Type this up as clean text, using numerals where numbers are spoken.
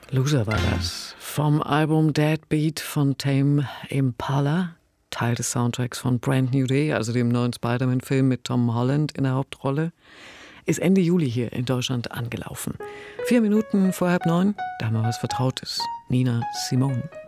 Loser war das. Vom Album Deadbeat von Tame Impala, Teil des Soundtracks von Brand New Day, also dem neuen Spider-Man-Film mit Tom Holland in der Hauptrolle, ist Ende Juli hier in Deutschland angelaufen. 4 Minuten vor 8:30, da haben wir was Vertrautes. Nina Simone.